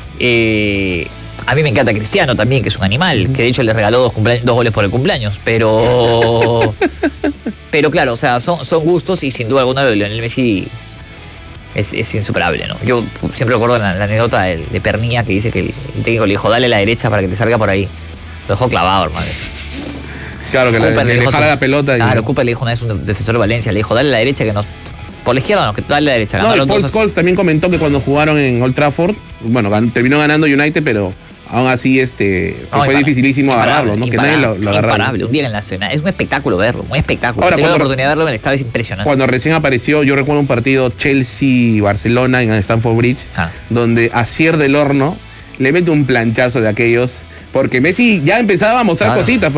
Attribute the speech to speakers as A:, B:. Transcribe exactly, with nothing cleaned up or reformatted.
A: Eh, a mí me encanta Cristiano también, que es un animal, que de hecho le regaló dos, dos goles por el cumpleaños, pero pero claro, o sea, son, son gustos y sin duda alguna lo de Lionel Messi es, es insuperable, ¿no? Yo siempre recuerdo la, la anécdota de, de Pernilla, que dice que el, el técnico le dijo, dale a la derecha para que te salga por ahí. Lo dejó clavado, hermano.
B: Claro, que
A: Cooper
B: le, le dejara la pelota.
A: Claro,
B: y...
A: Cooper le dijo una vez a un defensor de Valencia, le dijo, dale a la derecha que nos... Por la izquierda no, que dale a la derecha.
B: No, y Paul
A: dos...
B: Scholes también comentó que cuando jugaron en Old Trafford, bueno, gan, terminó ganando United, pero aún así este no, fue dificilísimo agarrarlo, ¿no? Que nadie lo, lo agarrara.
A: Imparable, un día en la Nacional. Es un espectáculo verlo, un espectáculo.
B: Ahora,
A: Tengo la
B: cuando,
A: oportunidad de verlo en el estadio, es impresionante.
B: Cuando recién apareció, yo recuerdo un partido Chelsea-Barcelona en Stamford Bridge, ah. donde Asier del Horno le mete un planchazo de aquellos, porque Messi ya empezaba a mostrar claro. cositas.